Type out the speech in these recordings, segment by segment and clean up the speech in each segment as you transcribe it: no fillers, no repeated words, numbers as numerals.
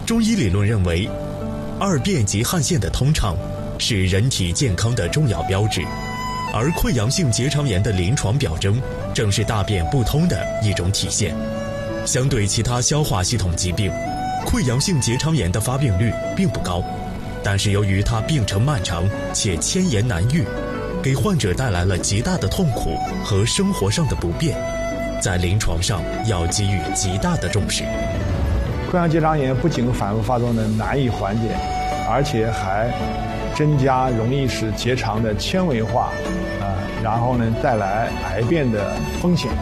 中医理论认为，二便及汗腺的通畅是人体健康的重要标志，而溃疡性结肠炎的临床表征正是大便不通的一种体现。相对其他消化系统疾病，溃疡性结肠炎的发病率并不高，但是由于它病程漫长且迁延难愈，给患者带来了极大的痛苦和生活上的不便，在临床上要给予极大的重视。 溃疡结肠炎不仅反复发作呢难以缓解，而且还增加容易使结肠的纤维化，然后呢带来癌变的风险。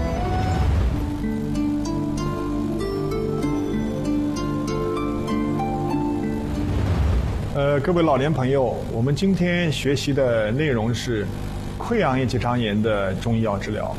各位老年朋友，我们今天学习的内容是溃疡性结肠炎的中医药治疗。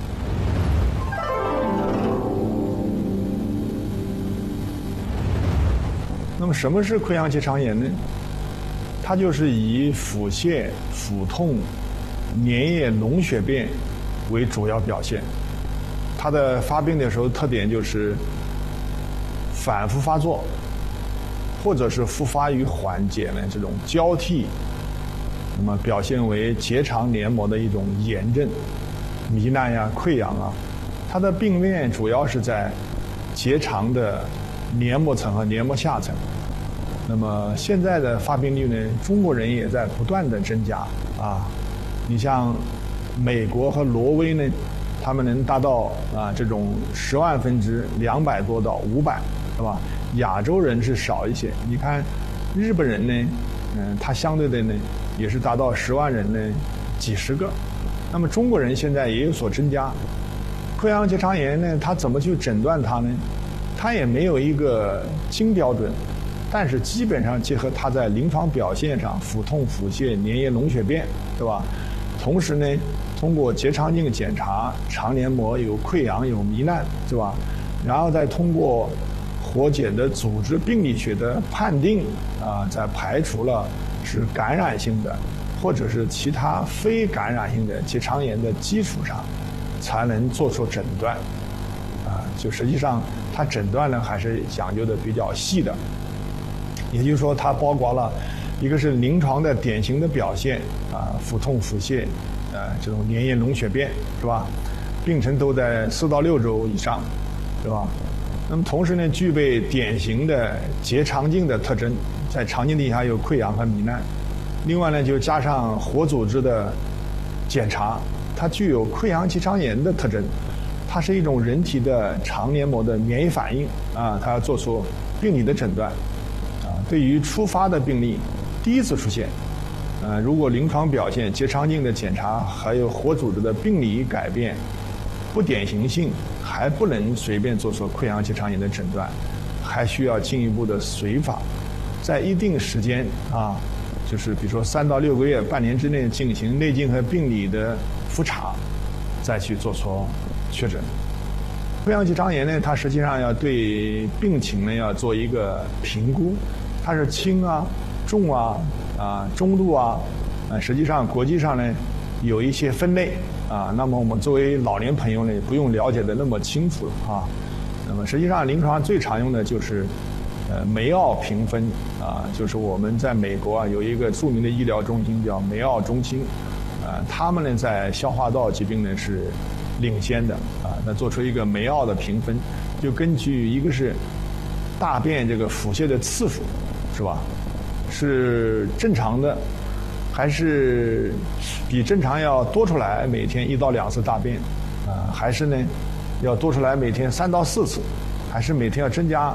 那么什么是溃疡结肠炎呢？它就是以腹泻、腹痛、粘液脓血便为主要表现。它的发病的时候特点就是反复发作，或者是复发与缓解呢这种交替，那么表现为结肠黏膜的一种炎症、糜烂呀、溃疡啊。它的病变主要是在结肠的黏膜层和黏膜下层。那么现在的发病率呢，中国人也在不断的增加啊。你像美国和挪威呢，他们能达到这种10万分之200多到500，是吧？亚洲人是少一些。你看日本人呢，他相对的呢也是达到10万人呢几十个。那么中国人现在也有所增加。溃疡结肠炎呢，它怎么去诊断它呢？它也没有一个金标准，但是基本上结合它在临床表现上，腹痛、腹泻、粘液脓血便，对吧？同时呢，通过结肠镜检查，肠黏膜有溃疡、有糜烂，是吧？然后再通过活检的组织病理学的判定在排除了是感染性的或者是其他非感染性的结肠炎的基础上，才能做出诊断。就实际上它诊断呢还是讲究的比较细的，也就是说它包括了一个是临床的典型的表现腹痛、腹泻，这种粘液脓血便，是吧？病程都在4到6周以上，是吧？那么同时呢，具备典型的结肠镜的特征，在肠镜底下有溃疡和糜烂。另外呢，就加上活组织的检查，它具有溃疡结肠炎的特征。它是一种人体的肠黏膜的免疫反应它要做出病理的诊断对于初发的病例，第一次出现如果临床表现、结肠镜的检查还有活组织的病理改变不典型性，还不能随便做出溃疡结肠炎的诊断，还需要进一步的随访，在一定时间就是比如说3到6个月、半年之内进行内镜和病理的复查，再去做出确诊。溃疡结肠炎呢，它实际上要对病情呢要做一个评估，它是轻重中度实际上国际上呢有一些分类那么我们作为老年朋友呢，不用了解的那么清楚了那么实际上临床上最常用的就是梅奥评分就是我们在美国有一个著名的医疗中心叫梅奥中心他们呢在消化道疾病呢是领先的那做出一个梅奥的评分，就根据一个是大便这个腹泻的次数，是吧？是正常的，还是比正常要多出来每天1到2次大便还是呢要多出来每天3到4次，还是每天要增加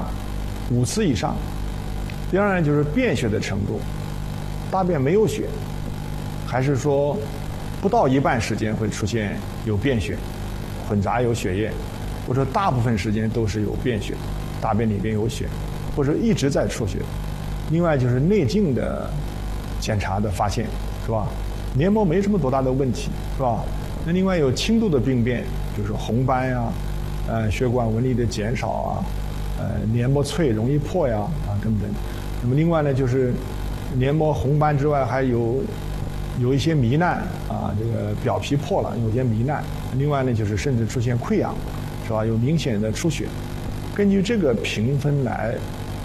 5次以上？第二呢就是便血的程度，大便没有血，还是说不到一半时间会出现有便血，混杂有血液，或者大部分时间都是有便血，大便里边有血，或者一直在出血。另外就是内镜的检查的发现，是吧？黏膜没什么多大的问题，是吧？那另外有轻度的病变，就是红斑血管纹理的减少黏膜脆容易破等等。那么另外呢，就是黏膜红斑之外，还有一些糜烂这个表皮破了，有些糜烂。另外呢，就是甚至出现溃疡，是吧？有明显的出血。根据这个评分来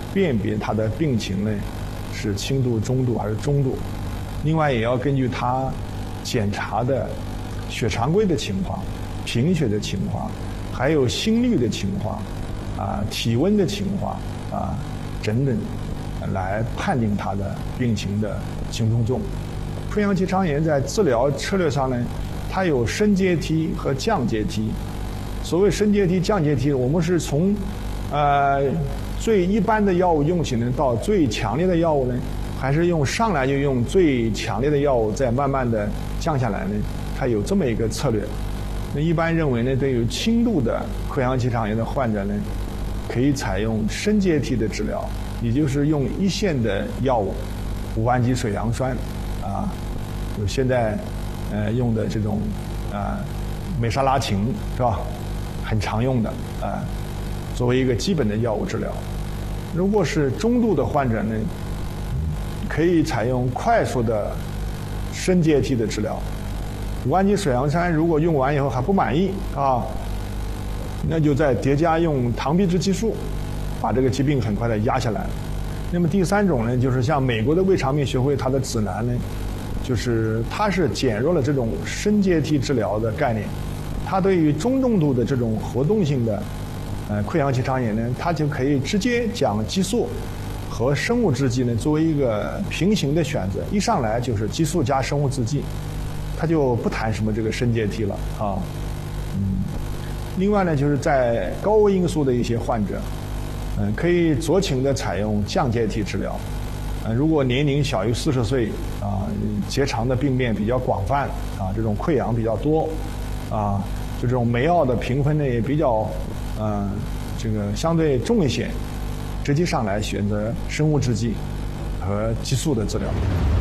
辨别他的病情呢是轻度、中度还是中度。另外也要根据他检查的血常规的情况、贫血的情况，还有心率的情况，体温的情况等等，来判定他的病情的轻中重。溃疡结肠炎在治疗策略上呢，它有升阶梯和降阶梯。所谓升阶梯、降阶梯，我们是从最一般的药物用起呢，到最强烈的药物呢，还是上来就用最强烈的药物，再慢慢的降下来呢？它有这么一个策略。那一般认为呢，对于轻度的溃疡结肠炎的患者呢，可以采用升阶梯的治疗，也就是用一线的药物，5万基水杨酸，就现在用的这种美沙拉嗪是吧？很常用的作为一个基本的药物治疗。如果是中度的患者呢，可以采用快速的升阶梯的治疗。5万基水杨酸如果用完以后还不满意那就再叠加用糖皮质激素，把这个疾病很快的压下来。那么第三种呢，就是像美国的胃肠病学会它的指南呢，就是它是减弱了这种升阶梯治疗的概念，它对于中重度的这种活动性的溃疡结肠炎呢，它就可以直接将激素和生物制剂呢作为一个平行的选择，一上来就是激素加生物制剂，它就不谈什么这个升阶梯了另外呢，就是在高危因素的一些患者，可以酌情的采用降阶梯治疗。如果年龄小于40岁结肠的病变比较广泛这种溃疡比较多就这种梅奥的评分呢也比较这个相对重一些，直接上来选择生物制剂和激素的治疗。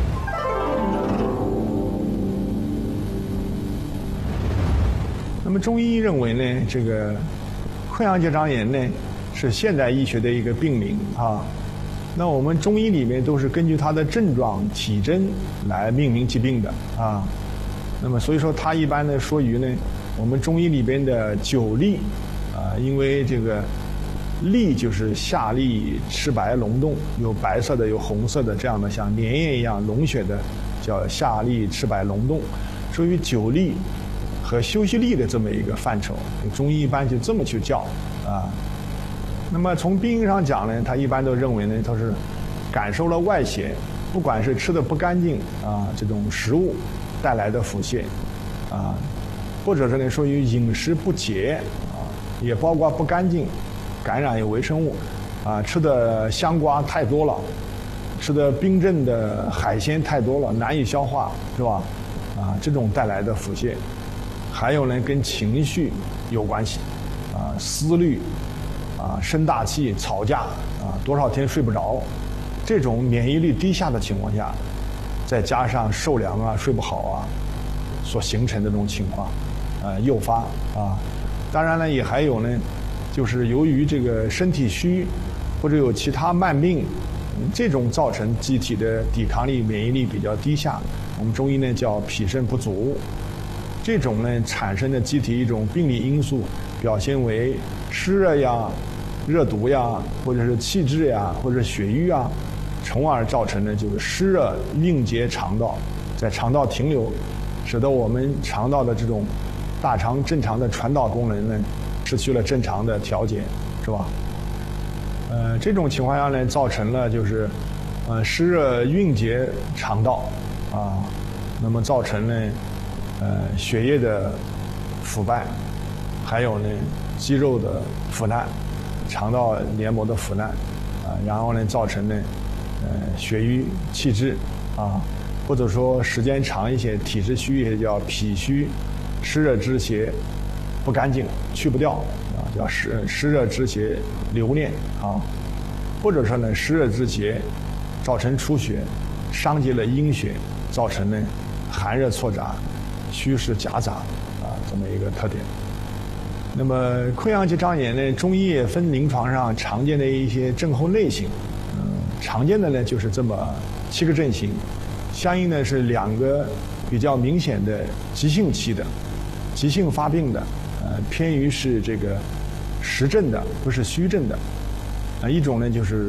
那么中医认为呢，这个溃疡结肠炎呢是现代医学的一个病名那我们中医里面都是根据它的症状、体征来命名疾病的那么所以说它一般呢说于呢我们中医里边的9痢因为这个痢就是下痢赤白脓动，有白色的有红色的这样的像粘液一样脓血的叫下痢赤白脓动，属于9痢和休息痢的这么一个范畴，中医一般就这么去叫那么从病因上讲呢，他一般都认为呢，他是感受了外邪，不管是吃的不干净这种食物带来的腹泻或者是呢属于饮食不洁也包括不干净，感染有微生物吃的香瓜太多了，吃的冰镇的海鲜太多了，难以消化是吧？这种带来的腹泻。还有呢跟情绪有关系思虑生大气、吵架多少天睡不着，这种免疫力低下的情况下，再加上受凉睡不好所形成的这种情况诱发当然呢也还有呢，就是由于这个身体虚或者有其他慢病，这种造成机体的抵抗力、免疫力比较低下，我们中医呢叫脾肾不足。这种呢产生的机体一种病理因素，表现为湿热热毒或者是气滞或者血瘀从而造成的就是湿热蕴结肠道，在肠道停留，使得我们肠道的这种大肠正常的传导功能呢失去了正常的调节，是吧？这种情况下呢，造成了就是湿热蕴结肠道那么造成呢血液的腐败，还有呢肌肉的腐烂，肠道黏膜的腐烂然后呢造成呢血瘀气滞或者说时间长一些体质虚一些叫脾虚湿热之邪不干净去不掉叫湿热之邪留恋或者说呢湿热之邪造成出血，伤及了阴血，造成呢寒热错杂、虚实夹杂这么一个特点。那么溃疡结肠炎呢，中医也分临床上常见的一些症候类型，常见的呢就是这么7个症型，相应的是2个比较明显的急性期的、急性发病的，偏于是这个实症的，不是虚症的。一种呢就是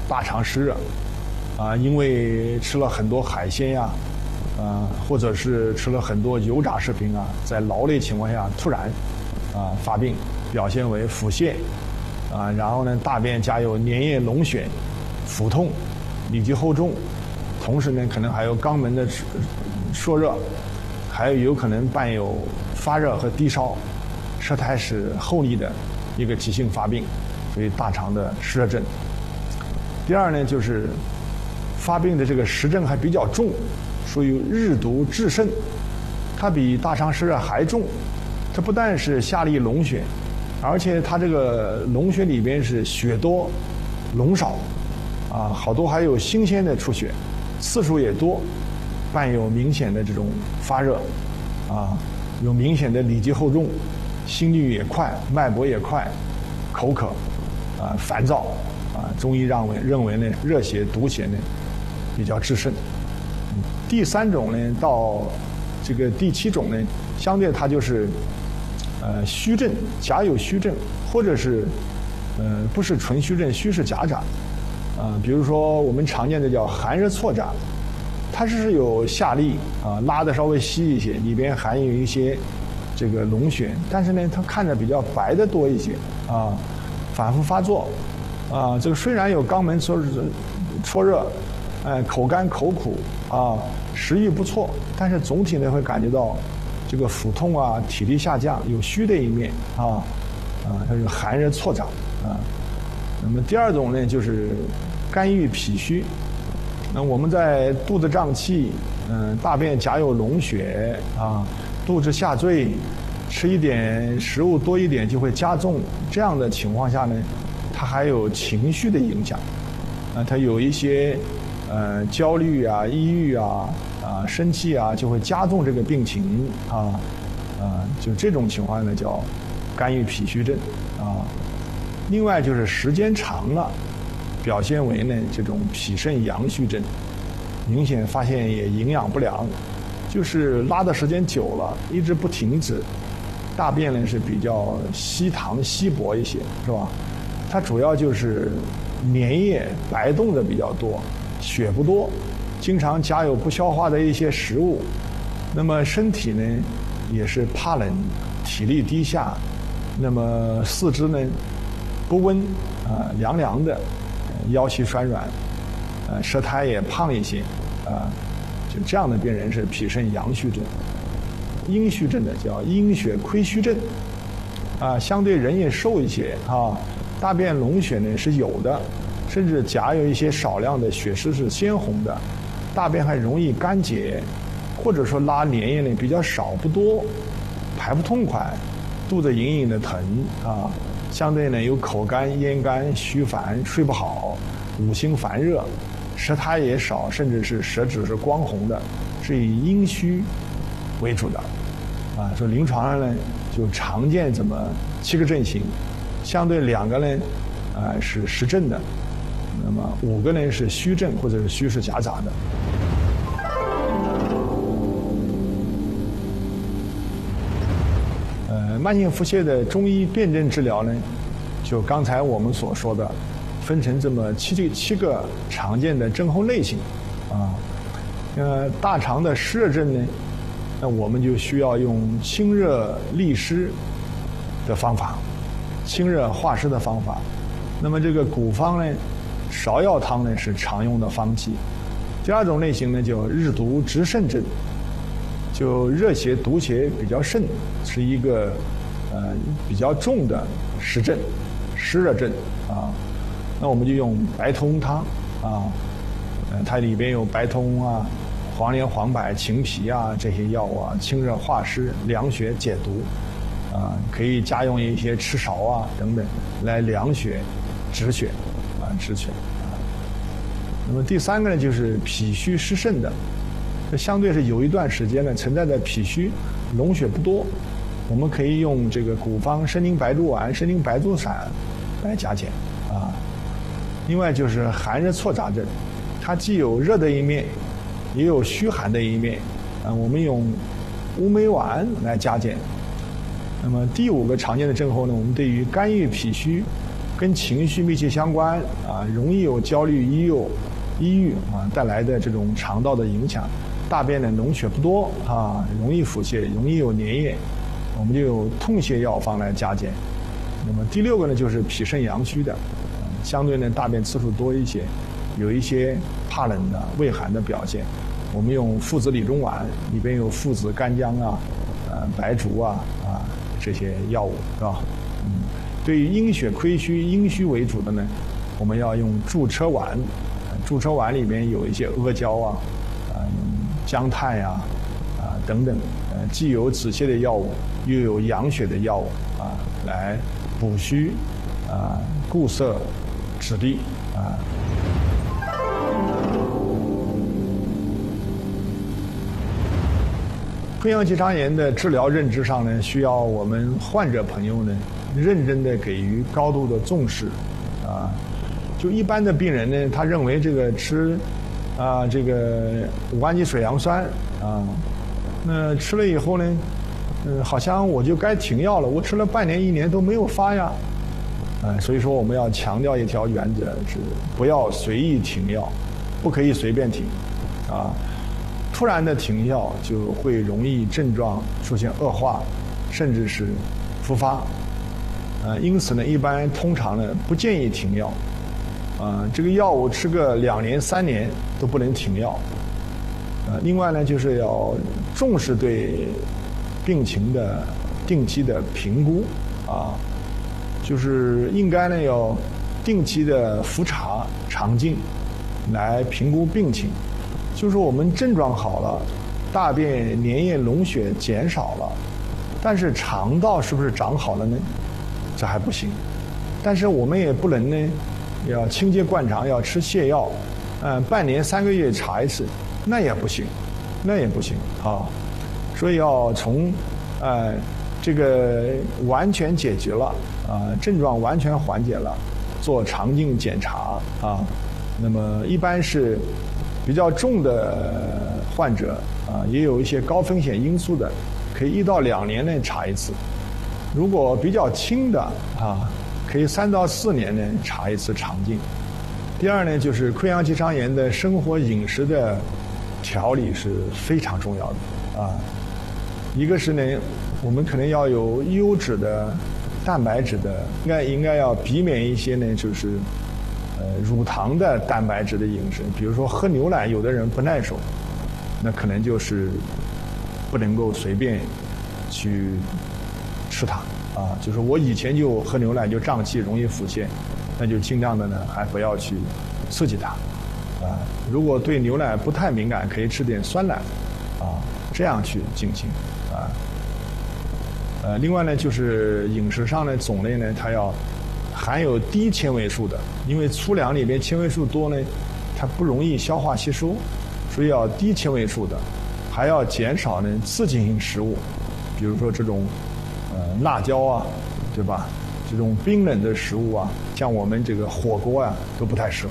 大肠湿热，因为吃了很多海鲜呀，或者是吃了很多油炸食品啊，在劳累情况下突然发病，表现为腹泻，然后呢大便加有粘液脓血、腹痛、里积厚重，同时呢可能还有肛门的灼热，还有可能伴有发热和低烧，舌苔是厚腻的一个急性发病，所以大肠的湿热症。第二呢，就是发病的这个实症还比较重，属于日毒至肾，它比大肠湿热还重。它不但是下利脓血，而且它这个脓血里边是血多脓少，好多还有新鲜的出血，次数也多，伴有明显的这种发热，有明显的里积厚重，心率也快，脉搏也快，口渴，烦躁，中医认为呢，热邪毒邪呢比较致肾。第三种呢，到这个第7种呢，相对它就是虚症，假有虚症，或者是不是纯虚症，虚是夹杂，比如说我们常见的叫寒热错杂，它是有下利拉的稍微稀一些，里边含有一些这个脓血，但是呢它看着比较白的多一些反复发作这个虽然有肛门灼热，口干口苦食欲不错，但是总体呢会感觉到这个腹痛体力下降，有虚的一面它是寒热错杂那么第二种呢就是肝郁脾虚，那我们在肚子胀气，大便夹有脓血肚子下坠，吃一点食物多一点就会加重，这样的情况下呢，它还有情绪的影响，它有一些焦虑抑郁生气就会加重这个病情就这种情况呢叫肝郁脾虚症另外就是时间长了，表现为呢这种脾肾阳虚症，明显发现也营养不良，就是拉的时间久了，一直不停止，大便呢是比较稀溏稀薄一些，是吧？它主要就是粘液白动的比较多，血不多，经常夹有不消化的一些食物，那么身体呢也是怕冷，体力低下，那么四肢呢不温凉凉的，腰膝酸软，舌苔也胖一些就这样的病人是脾肾阳虚症。阴虚症的叫阴血亏虚症相对人也瘦一些大便脓血呢是有的，甚至夹有一些少量的血丝是鲜红的，大便还容易干结，或者说拉粘液呢比较少不多，排不痛快，肚子隐隐的疼相对呢有口干咽干虚烦睡不好，五心烦热，舌苔也少，甚至是舌质是光红的，是以阴虚为主的说临床上呢就常见这么7个症型，相对2个呢是实症的，那么5个呢是虚症或者是虚实夹杂的。慢性腹泻的中医辨证治疗呢，就刚才我们所说的，分成这么7个常见的症候类型大肠的湿热症呢，那我们就需要用清热利湿的方法，清热化湿的方法。那么这个古方呢，芍药汤呢是常用的方剂。第二种类型呢叫日毒直肾症，就热邪毒邪比较盛，是一个比较重的湿症、湿热症那我们就用白头翁汤它里边有白头翁黄连、黄柏、芩皮这些药清热化湿、凉血解毒可以加用一些赤芍等等来凉血、止血止血那么第3个呢就是脾虚湿肾的，这相对是有一段时间呢存在的脾虚脓血不多，我们可以用这个古方生宁白术丸、生宁白术散来加减另外就是寒热错杂症，它既有热的一面，也有虚寒的一面我们用乌梅丸来加减。那么第5个常见的症候呢，我们对于肝郁脾虚跟情绪密切相关啊，容易有焦虑、抑郁啊带来的这种肠道的影响。大便的脓血不多啊，容易腹泻，容易有粘液，我们就有痛泻药方来加减。那么第6个呢，就是脾肾阳虚的，相对呢大便次数多一些，有一些怕冷的、畏寒的表现，我们用附子理中丸，里边有附子、干姜啊、白术啊这些药物，是吧？对于阴血亏虚、阴虚为主的呢，我们要用助车丸。助车丸里面有一些阿胶啊、姜太啊、等等，既有止泻的药物，又有养血的药物啊，来补虚固摄止痢啊。溃疡结肠炎的治疗认知上呢，需要我们患者朋友呢认真的给予高度的重视啊。就一般的病人呢，他认为这个吃这个五氨基水杨酸啊，那吃了以后呢，好像我就该停药了，我吃了半年1年都没有发呀，所以说我们要强调一条原则是不要随意停药，不可以随便停啊。突然的停药就会容易症状出现恶化，甚至是复发，因此呢，通常呢不建议停药，这个药物吃个2年3年都不能停药，另外呢就是要重视对病情的定期的评估啊，就是应该呢要定期的复查肠镜来评估病情。就是我们症状好了，大便粘液脓血减少了，但是肠道是不是长好了呢？这还不行。但是我们也不能呢，要清洁灌肠，要吃泻药，半年3个月查一次，那也不行，啊。所以要从这个完全解决了症状完全缓解了，做肠镜检查啊。那么一般是比较重的患者也有一些高风险因素的，可以1到2年内查一次。如果比较轻的可以3到4年呢查一次肠镜。第二呢，就是溃疡结肠炎的生活饮食的调理是非常重要的一个是呢，我们可能要有优质的蛋白质的，应该要避免一些呢，就是乳糖的蛋白质的饮食，比如说喝牛奶，有的人不耐受，那可能就是不能够随便去吃它就是我以前就喝牛奶就胀气，容易腹泻，那就尽量的呢还不要去刺激它如果对牛奶不太敏感，可以吃点酸奶这样去进行另外呢，就是饮食上的种类呢，它要含有低纤维素的，因为粗粮里边纤维素多呢，它不容易消化吸收，所以要低纤维素的，还要减少呢刺激性食物，比如说这种辣椒对吧？这种冰冷的食物像我们这个火锅都不太适合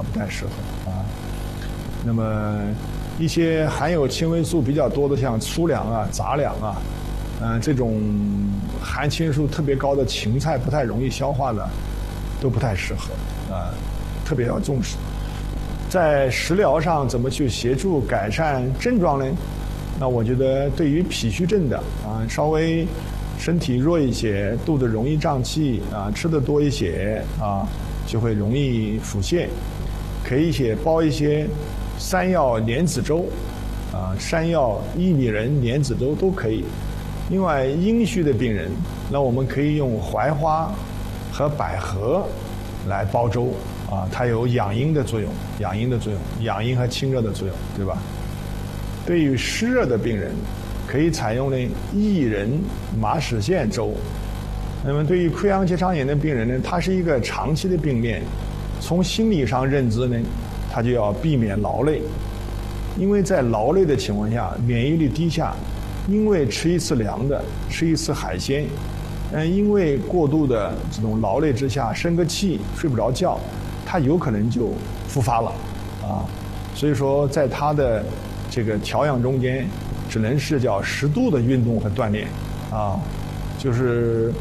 那么一些含有纤维素比较多的，像粗粮杂粮这种含纤维素特别高的芹菜不太容易消化的，都不太适合特别要重视。在食疗上怎么去协助改善症状呢？那我觉得对于脾虚症的稍微身体弱一些，肚子容易胀气吃的多一些就会容易腹泻，可以煲一些山药莲子粥山药薏米仁莲子粥都可以。另外阴虚的病人，那我们可以用槐花和百合来煲粥它有养阴的作用，养阴和清热的作用，对吧？对于湿热的病人，可以采用薏仁马齿苋粥。那么对于溃疡结肠炎的病人呢，他是一个长期的病变，从心理上认知呢，他就要避免劳累，因为在劳累的情况下，免疫力低下，因为吃一次凉的，吃一次海鲜，因为过度的这种劳累之下生个气，睡不着觉，他有可能就复发了所以说在他的这个调养中间，只能是叫适度的运动和锻炼就是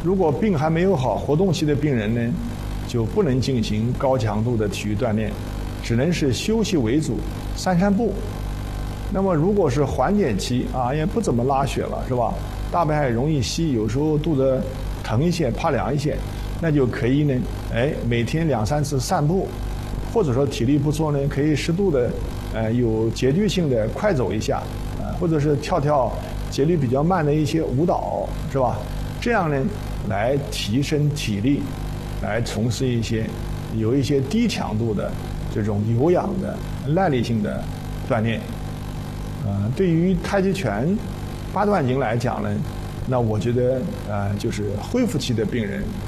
如果病还没有好，活动期的病人呢，就不能进行高强度的体育锻炼，只能是休息为主，散散步。那么如果是缓解期啊，也不怎么拉血了，是吧？大便还容易稀，有时候肚子疼一些，怕凉一些，那就可以呢，每天2、3次散步，或者说体力不错呢，可以适度的，有节律性的快走一下，或者是跳跳节律比较慢的一些舞蹈，是吧？这样呢，来提升体力，来从事有一些低强度的这种有氧的耐力性的锻炼。对于太极拳8段锦来讲呢，那我觉得就是恢复期的病人